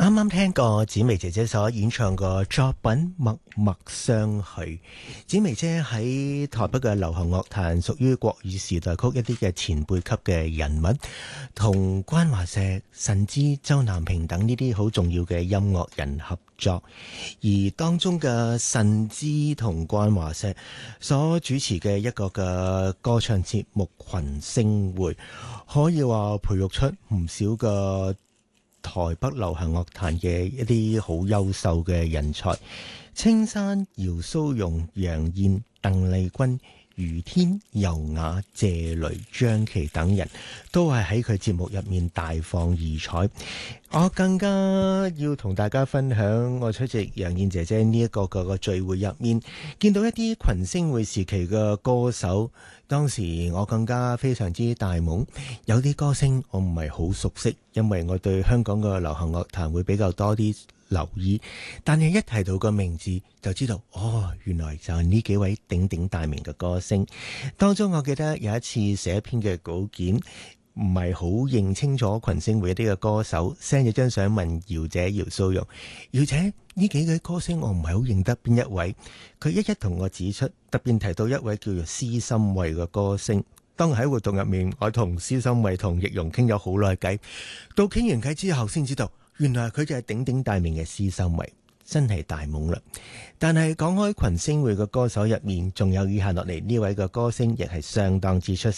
啱啱聽過紫薇姐姐所演唱嘅作品《默默相許》。紫薇姐喺台北嘅流行樂壇屬於國語時代曲一啲嘅前輩級嘅人物，同關華碩、陳之、周南平等呢啲好重要嘅音樂人合作。而當中嘅陳之同關華碩所主持嘅一個嘅歌唱節目《群星會》，可以話培育出唔少嘅台北流行樂壇嘅一啲好優秀嘅人才，青山、姚蘇蓉、楊燕、鄧麗君、余天、尤雅、謝雷、張琪等人都係喺佢節目入面大放異彩。我更加要同大家分享，我出席楊燕姐姐呢一個聚會入面，見到一啲群星會時期嘅歌手。當時我更加非常之大懵，有啲歌星我唔係好熟悉，因為我對香港嘅流行樂壇會比較多啲留意，但係一提到個名字就知道，原來就係呢幾位鼎鼎大名嘅歌星。當中我記得有一次寫一篇嘅稿件，唔係好認清楚群星會一啲嘅歌手，send 咗張相問姚姐姚蘇蓉，姚姐，呢幾位歌星我唔係好認得邊一位，佢一同我指出，特別提到一位叫做施心慧嘅歌星。當喺活動入面，我同施心慧同易容傾咗好耐偈，到傾完偈之後先知道，原來佢就係鼎鼎大名嘅施心慧，真係大懵啦。但係講開群星會嘅歌手入面，仲有以下落嚟呢位嘅歌星，亦係相當之出色。